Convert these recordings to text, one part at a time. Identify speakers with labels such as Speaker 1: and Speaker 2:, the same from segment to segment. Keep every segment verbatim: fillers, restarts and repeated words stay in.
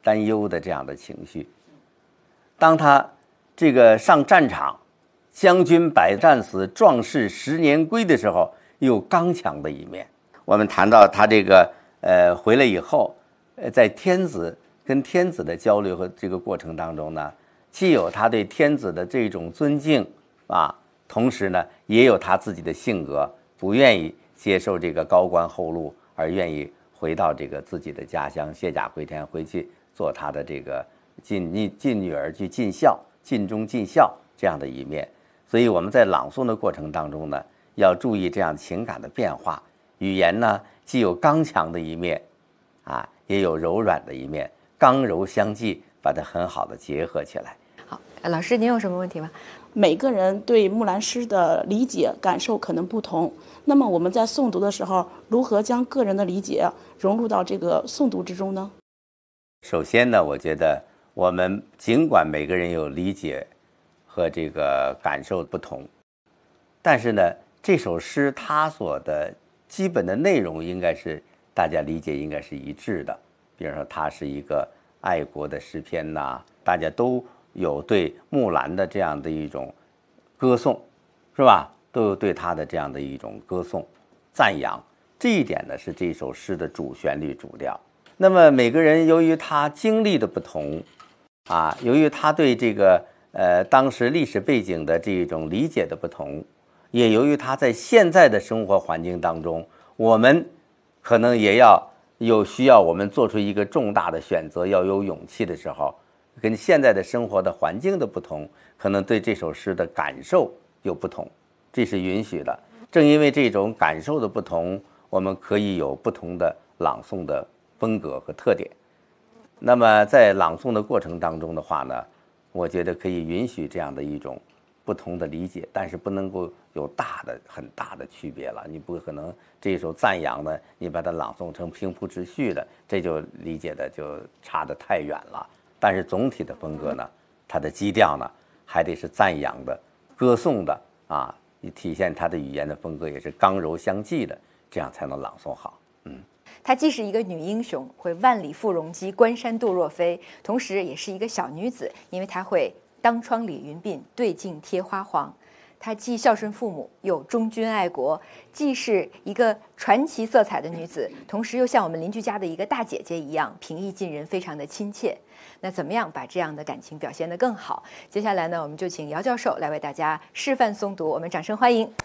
Speaker 1: 担忧的这样的情绪。当他这个上战场，将军百战死，壮士十年归的时候，有刚强的一面。我们谈到他这个呃回来以后，呃在天子跟天子的交流和这个过程当中呢，既有他对天子的这种尊敬啊，同时呢也有他自己的性格，不愿意接受这个高官厚禄，而愿意回到这个自己的家乡，卸甲归田，回去做他的这个尽尽女儿去尽孝，尽忠尽孝这样的一面。所以我们在朗诵的过程当中呢，要注意这样情感的变化。语言呢，既有刚强的一面，啊，也有柔软的一面，刚柔相济，把它很好的结合起来。
Speaker 2: 好，老师，您有什么问题吗？
Speaker 3: 每个人对木兰诗的理解感受可能不同，那么我们在诵读的时候，如何将个人的理解融入到这个诵读之中呢？
Speaker 1: 首先呢，我觉得我们尽管每个人有理解和这个感受不同，但是呢，这首诗它所的基本的内容应该是大家理解应该是一致的。比如说，它是一个爱国的诗篇呐、啊，大家都有对木兰的这样的一种歌颂，是吧？都有对她的这样的一种歌颂、赞扬。这一点呢，是这首诗的主旋律、主调。那么每个人由于他经历的不同，啊，由于他对这个呃当时历史背景的这种理解的不同，也由于他在现在的生活环境当中，我们可能也要有需要我们做出一个重大的选择，要有勇气的时候，跟现在的生活的环境的不同，可能对这首诗的感受有不同，这是允许的。正因为这种感受的不同，我们可以有不同的朗诵的风格和特点。那么在朗诵的过程当中的话呢，我觉得可以允许这样的一种不同的理解，但是不能够有大的很大的区别了。你不可能这一首赞扬呢，你把它朗诵成平铺直叙的，这就理解的就差得太远了。但是总体的风格呢，它的基调呢，还得是赞扬的、歌颂的啊，体现它的语言的风格也是刚柔相济的，这样才能朗诵好。嗯。
Speaker 2: 她既是一个女英雄，会万里赴戎机，关山度若飞，同时也是一个小女子，因为她会当窗理云鬓，对镜贴花黄。她既孝顺父母，又忠君爱国，既是一个传奇色彩的女子，同时又像我们邻居家的一个大姐姐一样平易近人，非常的亲切。那怎么样把这样的感情表现得更好？接下来呢，我们就请姚教授来为大家示范诵读，我们掌声欢迎。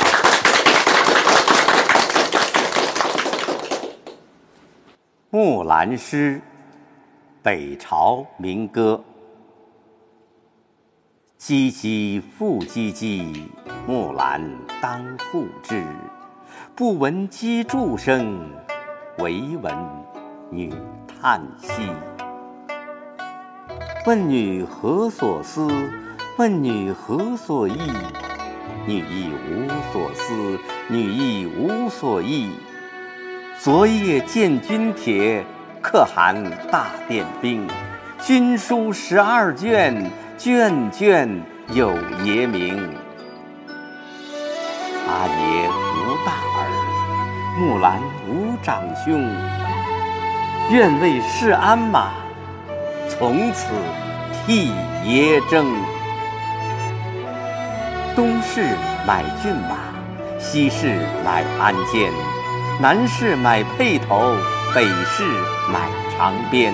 Speaker 1: 木兰诗，北朝民歌。唧唧复唧唧，木兰当户织。不闻机杼声，惟闻女叹息。问女何所思？问女何所忆？女亦无所思，女亦无所忆。昨夜见军帖，可汗大点兵。军书十二卷，卷卷有爷名。阿爷无大儿，木兰无长兄。愿为市鞍马，从此替爷征。东市买骏马，西市买鞍鞯。南市买辔头，北市买长鞭。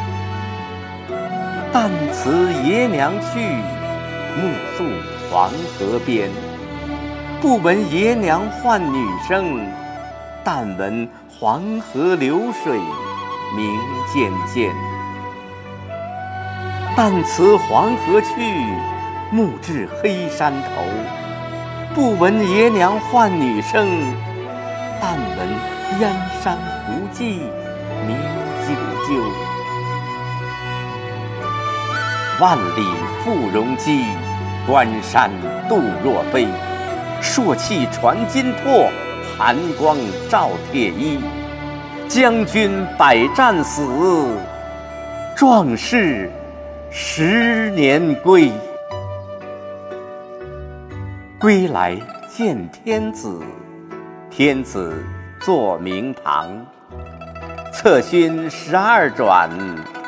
Speaker 1: 但辞爷娘去，目宿黄河边。不闻爷娘唤女声，但闻黄河流水鸣溅溅。但辞黄河去，目至黑山头。不闻爷娘唤女声，但闻燕山胡骑鸣啾啾。万里赴戎机，关山度若飞。朔气传金柝，寒光照铁衣。将军百战死，壮士十年归。归来见天子，天子坐明堂。策勋十二转，